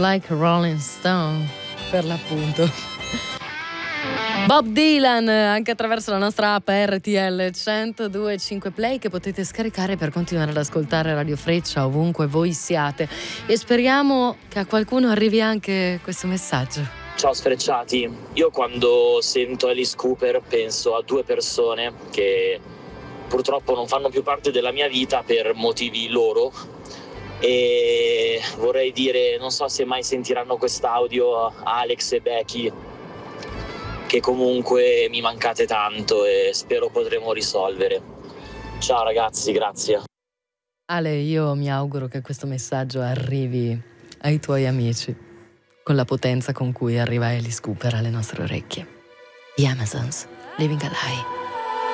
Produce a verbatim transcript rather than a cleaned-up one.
Like a Rolling Stone, per l'appunto. Bob Dylan, anche attraverso la nostra app R T L centodue e cinque Play, che potete scaricare per continuare ad ascoltare Radio Freccia ovunque voi siate, e speriamo che a qualcuno arrivi anche questo messaggio. Ciao sfrecciati, io quando sento Alice Cooper penso a due persone che purtroppo non fanno più parte della mia vita per motivi loro, e vorrei dire, non so se mai sentiranno quest'audio, Alex e Becky, che comunque mi mancate tanto e spero potremo risolvere. Ciao ragazzi, grazie. Ale, io mi auguro che questo messaggio arrivi ai tuoi amici con la potenza con cui arriva Alice Cooper alle nostre orecchie. The Amazons, Living a Lie.